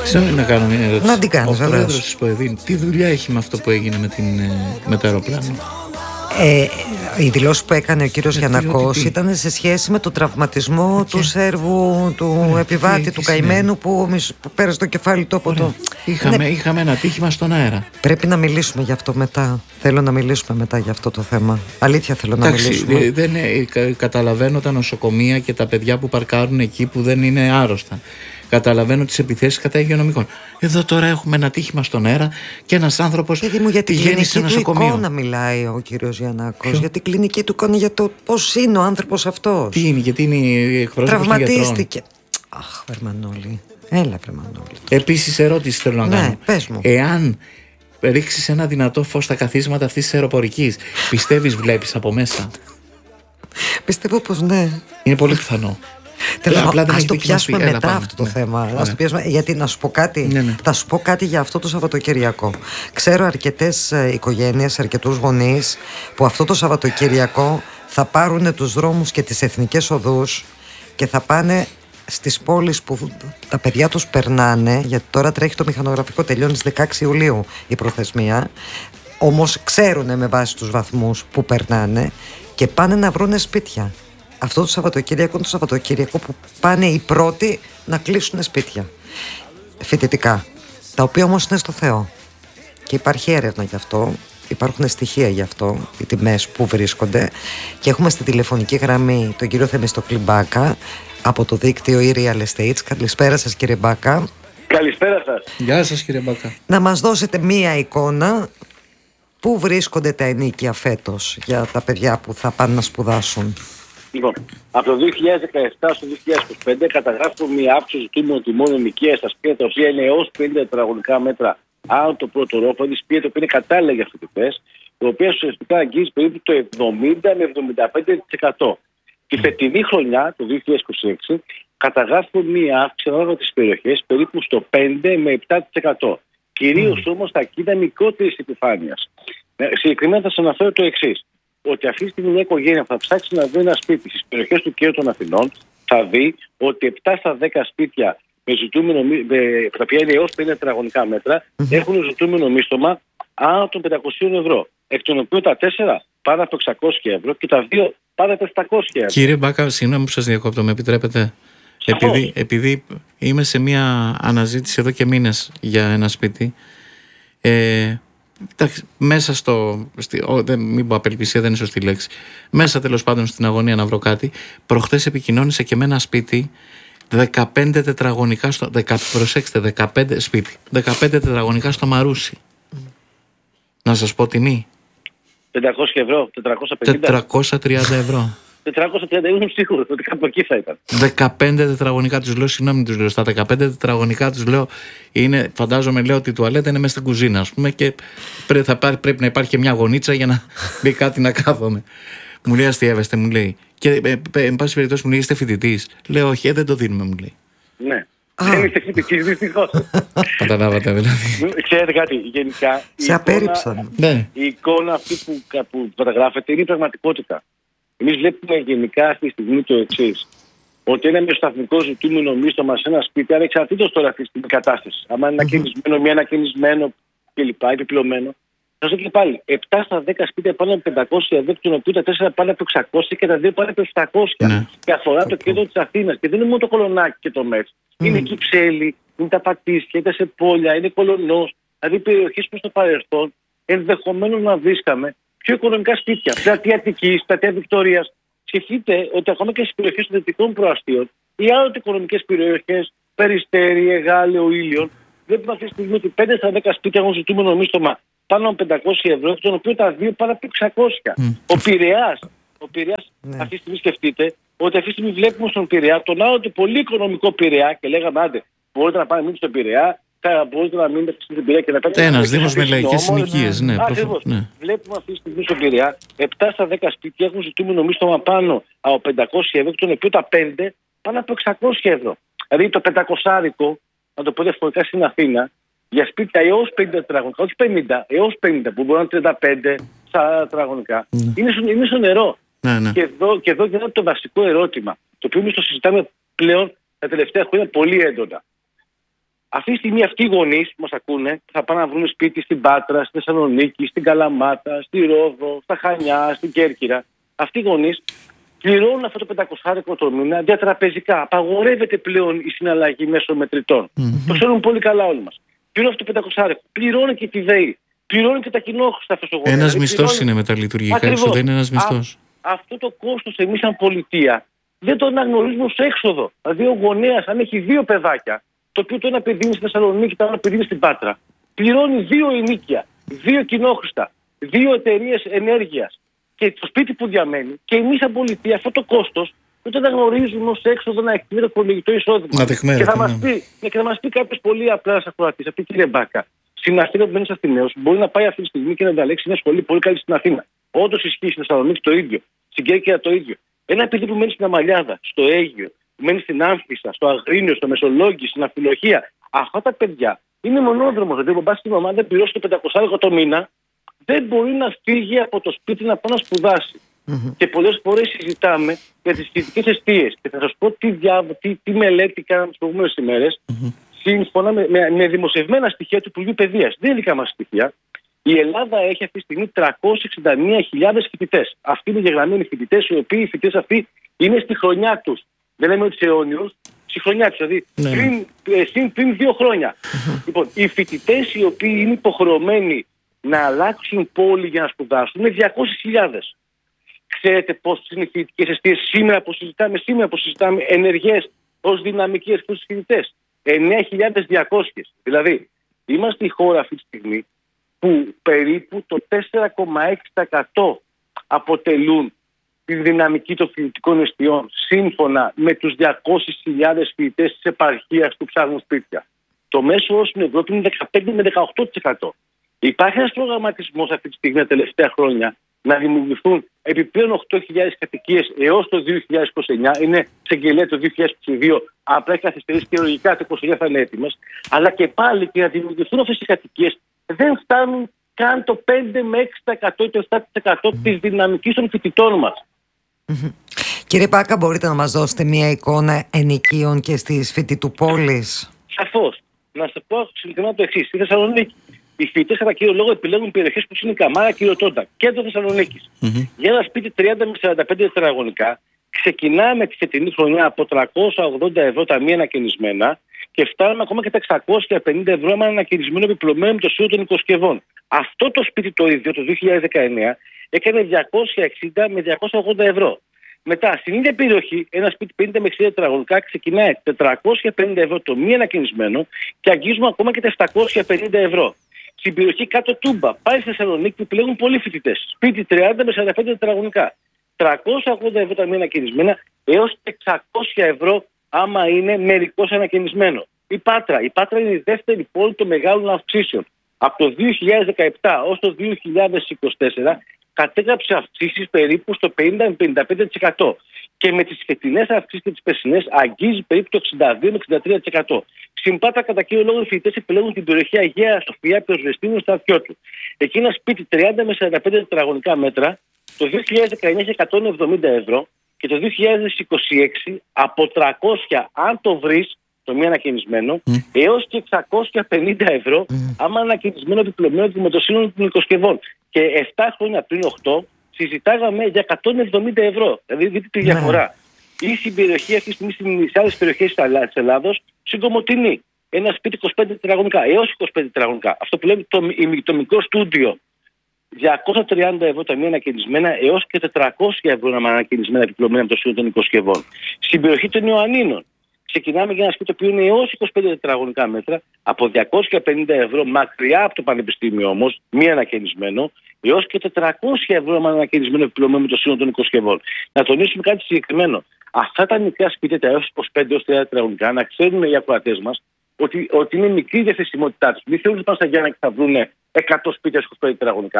Ξέρω να κάνω μια ερώτηση. Να την κάνεις, ο πρόεδρος της ΠΟΕΔΗΝ, τι δουλειά έχει με αυτό που έγινε με το αεροπλάνο? Η δηλώση που έκανε ο κύριος Γιαννακός ήταν σε σχέση με τον τραυματισμό του Σέρβου, του επιβάτη, του καημένου που πέρασε το κεφάλι του από το... Είχαμε ένα τύχημα στον αέρα. Πρέπει να μιλήσουμε γι' αυτό μετά. Θέλω να μιλήσουμε μετά για αυτό το θέμα. Αλήθεια θέλω να μιλήσουμε. Καταλαβαίνω τα νοσοκομεία και τα παιδιά που παρκάρουν εκεί που δεν είναι άρρωστα. Καταλαβαίνω τις επιθέσεις κατά υγειονομικών. Εδώ τώρα έχουμε ένα τύχημα στον αέρα και ένας άνθρωπος πηγαίνει σε νοσοκομείο. Για την εικόνα μιλάει ο κύριος Γιαννάκος. Για την κλινική του εικόνα, για το πώς είναι ο άνθρωπος αυτός. Τι είναι, γιατί είναι εκπρόσωπος των γιατρών. Τραυματίστηκε. Αχ, Βερμανόλη. Έλα, Βερμανόλη. Επίσης, ερώτηση θέλω να κάνω. Πες μου. Εάν ρίξεις ένα δυνατό φως στα καθίσματα αυτής της αεροπορικής, πιστεύεις βλέπεις από μέσα? Πιστεύω πως ναι. Είναι πολύ πιθανό. Ας το πιάσουμε μετά αυτό το θέμα. Γιατί να σου πω κάτι. Θα σου πω κάτι για αυτό το Σαββατοκυριακό. Ξέρω αρκετές οικογένειες, αρκετούς γονείς που αυτό το Σαββατοκυριακό θα πάρουν τους δρόμους και τις εθνικές οδούς και θα πάνε στις πόλεις που τα παιδιά τους περνάνε, γιατί τώρα τρέχει το μηχανογραφικό, τελειώνει στις 16 Ιουλίου η προθεσμία. Όμως ξέρουν με βάση τους βαθμούς που περνάνε και πάνε να βρούνε σπίτια. Αυτό το Σαββατοκύριακο είναι το Σαββατοκύριακο που πάνε οι πρώτοι να κλείσουν σπίτια φοιτητικά, τα οποία όμως είναι στο Θεό. Και υπάρχει έρευνα γι' αυτό, υπάρχουν στοιχεία γι' αυτό, οι τιμές που βρίσκονται. Και έχουμε στη τηλεφωνική γραμμή τον κύριο Θεμιστοκλή Μπάκα από το δίκτυο e-Real Estates. Καλησπέρα σας, κύριε Μπάκα. Καλησπέρα σας. Γεια σας, κύριε Μπάκα. Να μας δώσετε μία εικόνα. Πού βρίσκονται τα ενοίκια φέτος για τα παιδιά που θα πάνε να σπουδάσουν? Λοιπόν, από το 2017 στο 2025 καταγράφουμε μια αύξηση ζητούμενων τιμών ενοικίας στα σπίτια τα οποία είναι έως 50 τετραγωνικά μέτρα άνω το πρώτο ρόφο, δηλαδή σπίτια τα οποία είναι κατάλληλα για φοιτητές, τα οποία ουσιαστικά αγγίζει περίπου το 70 με 75%. Τη φετινή χρονιά, το 2026, καταγράφουμε μια αύξηση ανάλογα τις περιοχές περίπου στο 5 με 7%. Κυρίως όμως τα κίνητα μικρότερης επιφάνειας. Συγκεκριμένα θα σας αναφέρω το εξής. Ότι αυτή τη στιγμή μια οικογένεια θα ψάξει να βρει ένα σπίτι στις περιοχές του κέντρου των Αθηνών, θα δει ότι 7 στα 10 σπίτια με ζητούμενο, τα οποία είναι έως 50 τετραγωνικά μέτρα, έχουν ζητούμενο μίστομα άνω των 500 ευρώ. Εκ των οποίων τα 4 πάνω από 600 ευρώ και τα 2 πάνω από 700 ευρώ. Κύριε Μπάκα, συγγνώμη που σας διακόπτω, με επιτρέπετε? Επειδή είμαι σε μια αναζήτηση εδώ και μήνες για ένα σπίτι, μέσα μην πω απελπισία, δεν είναι σωστή λέξη. Μέσα τέλος πάντων στην αγωνία να βρω κάτι. Προχτές επικοινώνησα και με ένα σπίτι 15 τετραγωνικά προσέξτε, 15 σπίτι 15 τετραγωνικά στο Μαρούσι. Να σας πω τιμή. 500 ευρώ, 450. 430 ευρώ. 430, ήμουν σίγουρος ότι κάπου εκεί θα ήταν. 15 τετραγωνικά, τους λέω, συγγνώμη, τους λέω. Στα 15 τετραγωνικά τους λέω, φαντάζομαι, λέω ότι η τουαλέτα είναι μέσα στην κουζίνα, ας πούμε, και πρέπει να υπάρχει και μια γωνίτσα για να μπει κάτι να κάθομαι. Μου λέει, αστιεύεστε, μου λέει. Και εν πάση περιπτώσει μου λέει, είστε φοιτητής? Λέω, όχι, δεν το δίνουμε, μου λέει. Ναι. Δεν είστε φοιτητής, δυστυχώς. Καταλάβατε, δηλαδή. Ξέρετε κάτι, γενικά. Σε απέρριψαν. Η εικόνα αυτή που καταγράφεται είναι η πραγματικότητα. Εμείς βλέπουμε γενικά αυτή τη στιγμή το εξής. Ότι ένα μεσοσταθμικό ζητούμενο μίστομα σε ένα σπίτι, ανεξαρτήτως τώρα αυτή τη κατάσταση, άμα είναι ανακαινισμένο, μη ανακαινισμένο κλπ. Επιπλωμένο, θα σας πω και πάλι, 7 στα 10 σπίτια πάνω από 500 ευρώ, των οποίων τα 4 πάνω από 600 και τα 2 πάνω από 700. Ναι. Και αφορά το κέντρο της Αθήνας. Και δεν είναι μόνο το Κολονάκι και το ΜΕΘ. Είναι εκεί Κυψέλη, είναι τα Πατήσια, είναι Σεπόλια, είναι Κολονός. Δηλαδή περιοχές που στο παρελθόν ενδεχομένως να βρίσκαμε πιο οικονομικά σπίτια. Πλατεία Αττικής, Πλατεία Βικτωρίας. Σκεφτείτε ότι ακόμα και στις περιοχές των δυτικών προαστίων ή άλλες οικονομικές περιοχές, Περιστέρι, Εγάλεο, Ήλιον, βλέπουμε αυτή τη στιγμή ότι 5 στα 10 σπίτια έχουν ζητούμενο μίστομα πάνω από 500 ευρώ, των οποίων τα 2 πάνω από 600. Ο Πειραιάς, αυτή τη στιγμή σκεφτείτε ότι αυτή τη στιγμή βλέπουμε στον Πειραιά τον άλλο του πολύ οικονομικό Πειραιά και λέγαμε, άντε, μπορείτε να πάμε μείνετε στον Πειραιά. Μπορείτε να μείνετε στην Πειραιά και να πέτε. Ένας δήμος με λαϊκές συνοικίες. Ναι, ναι. Βλέπουμε αυτή τη στιγμή στον Πειραιά 7 στα 10 σπίτια έχουν ζητούμενο μίστομα πάνω από 500 ευρώ, των οποίων τα 5 πάνω από 600 ευρώ. Δηλαδή το 500άρικο, να το πω διαφορετικά, στην Αθήνα, για σπίτια έως 50 τετραγωνικά, όχι 50, έως 50, που μπορεί να είναι 35 τετραγωνικά, είναι στο νερό. Ναι. Και εδώ γίνεται το βασικό ερώτημα, το οποίο εμείς το συζητάμε πλέον τα τελευταία χρόνια πολύ έντονα. Αυτή τη στιγμή αυτοί οι γονείς που μας ακούνε θα πάνε να βρουν σπίτι στην Πάτρα, στη Θεσσαλονίκη, στην Καλαμάτα, στη Ρόδο, στα Χανιά, στην Κέρκυρα. Αυτοί οι γονείς πληρώνουν αυτό το 500 το μήνα διατραπεζικά. Απαγορεύεται πλέον η συναλλαγή μέσω μετρητών. Το ξέρουν πολύ καλά όλοι μας. Πληρώνουν αυτό το 500, πληρώνει και τη ΔΕΗ, πληρώνει και τα κοινόχρηστα αυτός ο γονέας. Ένας μισθός είναι με τα λειτουργικά έξοδα, δεν είναι ένας μισθός. Αυτό το κόστος εμείς σαν πολιτεία δεν το αναγνωρίζουμε ως έξοδο. Δηλαδή ο γονέας, αν έχει 2 παιδάκια, το οποίο το ένα παιδί είναι στη Θεσσαλονίκη, το άλλο παιδί είναι στην Πάτρα, πληρώνει 2 ενοίκια, 2 κοινόχρηστα, 2 εταιρείες ενέργειας και το σπίτι που διαμένει, και εμείς σαν πολιτεία αυτό το κόστος δεν το αναγνωρίζουμε ως έξοδο να εκπληρώνει το φορολογικό εισόδημα. Και θα μας πει κάποιος πολύ απλά ένας ακροατής, αυτή κύριε Μπάκα, στην Αθήνα που μένει ένας Αθηναίος μπορεί να πάει αυτή τη στιγμή και να διαλέξει μια σχολή πολύ καλή στην Αθήνα. Όντως ισχύει, στη Θεσσαλονίκη το ίδιο, στην Κέρκυρα το ίδιο. Ένα παιδί που μένει στην Αμαλιάδα, στο Αίγυο, που μένει στην Άμφισσα, στο Αγρίνιο, στο Μεσολόγγι, στην Αμφιλοχία, αυτά τα παιδιά είναι μονόδρομος. Δηλαδή, ο μπας στην ομάδα δεν πληρώσει το 500 το μήνα, δεν μπορεί να φύγει από το σπίτι να πάει να σπουδάσει. Και πολλές φορές συζητάμε για τις φοιτητικές εστίες. Και θα σας πω τι μελέτη κάναμε τις προηγούμενες ημέρες, σύμφωνα με δημοσιευμένα στοιχεία του Υπουργείου Παιδείας. Δεν είναι δικά μας στοιχεία. Η Ελλάδα έχει αυτή τη στιγμή 361.000 φοιτητές. Αυτοί είναι γεγραμμένοι φοιτητές, οι οποίοι οι φοιτητές αυτοί είναι στη χρονιά τους. Δεν λέμε ότι σε αιώνιους, στη χρονιά τους. Δηλαδή πριν 2 χρόνια. Λοιπόν, οι φοιτητές οι οποίοι είναι υποχρεωμένοι να αλλάξουν πόλη για να σπουδάσουν είναι 200.000. Ξέρετε πόσες είναι οι φοιτητικές εστίες σήμερα που συζητάμε ενεργές ως δυναμικές στους φοιτητές? 9.200. Δηλαδή, είμαστε η χώρα αυτή τη στιγμή που περίπου το 4,6% αποτελούν τη δυναμική των φοιτητικών εστιών, σύμφωνα με τους 200.000 φοιτητές της επαρχίας που ψάχνουν σπίτια. Το μέσο όρο στην Ευρώπη είναι 15 με 18%. Υπάρχει ένας προγραμματισμός αυτή τη στιγμή τα τελευταία χρόνια να δημιουργηθούν επιπλέον 8.000 κατοικίες έως το 2029. Είναι εξεγγελέα το 2022, απλά έχει καθυστερήσει και λογικά το 2029 θα είναι έτοιμες. Αλλά και πάλι και να δημιουργηθούν αυτές οι κατοικίες δεν φτάνουν καν το 5 με 6% ή το 7% της δυναμικής των φοιτητών μας. Κύριε Πάκα, μπορείτε να μας δώσετε μια εικόνα ενοικίων και στις φοιτητουπόλεις? Σαφώς. Να σας πω συγκεκριμένα το εξής. Στη Θεσσαλονίκη, οι φοιτητές κατά κύριο λόγο επιλέγουν περιοχές που είναι Καμάρα, Κυριοτόντα, κέντρο Θεσσαλονίκης. Για ένα σπίτι 30 με 45 τετραγωνικά ξεκινάμε τη φετινή χρονιά από 380 ευρώ τα μη ανακαινισμένα και φτάνουμε ακόμα και τα 650 ευρώ με ανακαινισμένο επιπλωμένο με το σύνολο των οικοσκευών. Αυτό το σπίτι το ίδιο το 2019 έκανε 260 με 280 ευρώ. Μετά, στην ίδια περιοχή, ένα σπίτι 50 με 60 τετραγωνικά ξεκινάει 450 ευρώ το μη ανακαινισμένο και αγγίζουμε ακόμα και τα 750 ευρώ. Στην περιοχή κάτω Τούμπα, πάλι στη Θεσσαλονίκη, που επιλέγουν πολλοί φοιτητές. Σπίτι 30 με 45 τετραγωνικά. 380 ευρώ τα μη ανακαινισμένα έως 600 ευρώ άμα είναι μερικώς ανακαινισμένο. Η Πάτρα είναι η δεύτερη πόλη των μεγάλων αυξήσεων. Από το 2017 ως το 2024 κατέγραψε αυξήσεις περίπου στο 50 με 55%. Και με τις φετινές αυξήσεις και τις περσινές αγγίζει περίπου το 62 με 63%. Στην Πάτρα, κατά κύριο λόγο, οι φοιτητές επιλέγουν την περιοχή Αγία Σοφία, Πυροσβεστίνου, Σταθιώτου. Εκεί ένα σπίτι 30 με 45 τετραγωνικά μέτρα το 2019 είχε 170 ευρώ και το 2026 από 300, αν το βρεις, το μη ανακαινισμένο, έως και 650 ευρώ, άμα ανακαινισμένο επιπλωμένο με το σύνολο των οικοσκευών. Και 7 χρόνια πριν 8 συζητάγαμε για 170 ευρώ. Δηλαδή, δείτε τη διαφορά. Ή στην περιοχή αυτή τη στιγμή, σε άλλες περιοχές της Ελλάδος, στην Κομοτηνή. Ένα σπίτι 25 τετραγωνικά, έως 25 τετραγωνικά. Αυτό που λέμε το μικρό στούντιο. 230 ευρώ τα μη ανακαινισμένα έως και 400 ευρώ ανακαινισμένα επιπλωμένα από το σύνολο των οικοσκευών. Στην περιοχή των Ιωαννίνων ξεκινάμε για ένα σπίτι που είναι έως 25 τετραγωνικά μέτρα, από 250 ευρώ μακριά από το πανεπιστήμιο όμως, μη ανακαινισμένο, έως και 400 ευρώ ανακαινισμένο επιπλωμένο με το σύνολο των οικοσκευών. Να τονίσουμε κάτι συγκεκριμένο. Αυτά τα μικρά σπίτια, τα έως 25 έως 30 τετραγωνικά, να ξέρουν οι ακροατές μας ότι είναι μικρή η διαθεσιμότητά τους. Μην θεωρούν ότι πάνε στα Γιάννα και θα βρουν 100 σπίτια 25 τετραγωνικά.